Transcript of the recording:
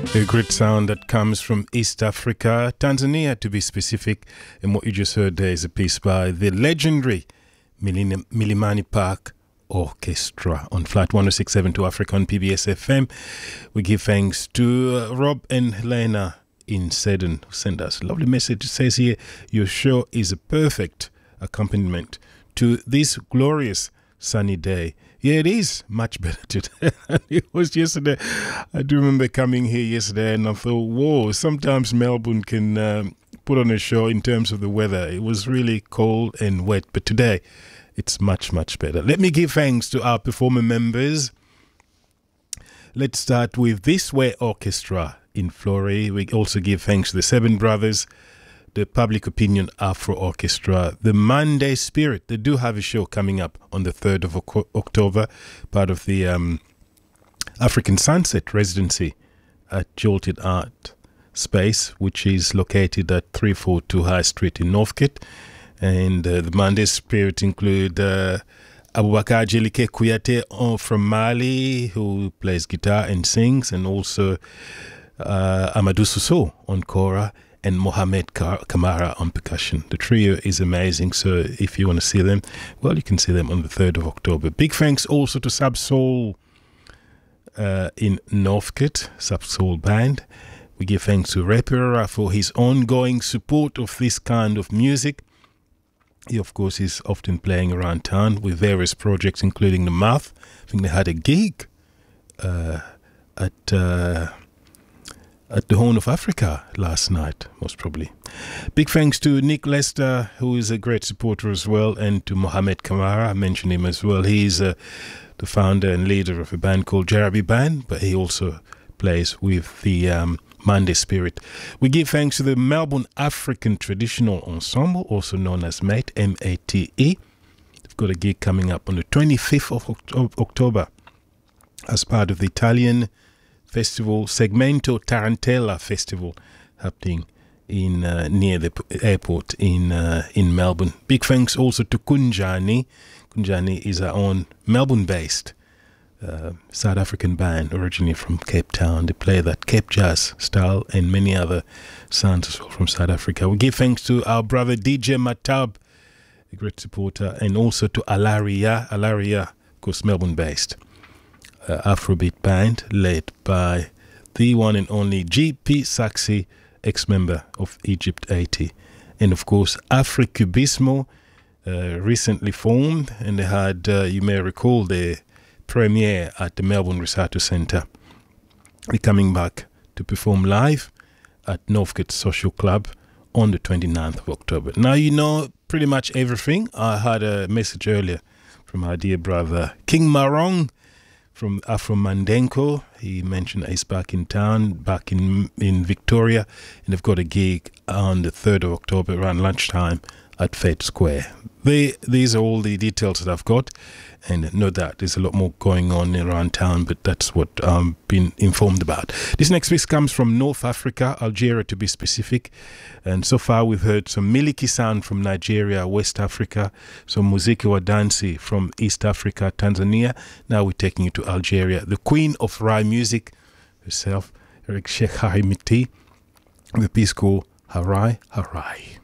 A great sound that comes from East Africa, Tanzania to be specific. And what you just heard there is a piece by the legendary Milimani Park Orchestra on Flight 1067 to Africa on PBS FM. We give thanks to Rob and Helena in Seddon who sent us a lovely message. It says here, your show is a perfect accompaniment to this glorious sunny day. Yeah, it is much better today than it was yesterday. I do remember coming here yesterday and I thought, whoa, sometimes Melbourne can put on a show in terms of the weather. It was really cold and wet, but today it's much, much better. Let me give thanks to our performer members. Let's start with This Way Orchestra in Florey. We also give thanks to the Seven Brothers, the Public Opinion Afro Orchestra, the Monday Spirit. They do have a show coming up on the 3rd of October, part of the African Sunset Residency at Jolted Art Space, which is located at 342 High Street in Northcote. And the Monday Spirit include Abubakar Jelike Kuyate from Mali, who plays guitar and sings, and also Amadou Suso on kora, and Mohamed Kamara on percussion. The trio is amazing, so if you want to see them, well, you can see them on the 3rd of October. Big thanks also to Sub Soul in Northcote, Sub Soul Band. We give thanks to Repera for his ongoing support of this kind of music. He, of course, is often playing around town with various projects, including The Mouth. I think they had a gig at the Horn of Africa last night, most probably. Big thanks to Nick Lester, who is a great supporter as well, and to Mohamed Kamara. I mentioned him as well. He's the founder and leader of a band called Jarabi Band, but he also plays with the Monday Spirit. We give thanks to the Melbourne African Traditional Ensemble, also known as MATE, M-A-T-E. They've got a gig coming up on the 25th of October as part of the Italian festival, Segmento Tarantella Festival, happening in near the airport in Melbourne. Big thanks also to Kunjani. Kunjani is our own Melbourne-based South African band, originally from Cape Town. They play that Cape Jazz style and many other sounds as well from South Africa. We give thanks to our brother DJ Matab, a great supporter, and also to Alaria. Alaria, of course, Melbourne-based Afrobeat band led by the one and only GP Saxi, ex-member of Egypt 80. And of course, Africubismo, recently formed, and they had, you may recall, their premiere at the Melbourne Risotto Centre. They're coming back to perform live at Northcote Social Club on the 29th of October. Now you know pretty much everything. I had a message earlier from our dear brother King Marong from Afro Mandenko. He mentioned that he's back in town, back in Victoria, and they've got a gig on the 3rd of October around lunchtime at Fed Square. These are all the details that I've got, and no doubt there's a lot more going on around town, but that's what I've been informed about. This next piece comes from North Africa, Algeria to be specific, and so far we've heard some Miliki sound from Nigeria, West Africa, some Muziki wa Dansi from East Africa, Tanzania. Now we're taking you to Algeria. The queen of Rai music herself, Sheikh Harimiti, with a piece called Harai Harai.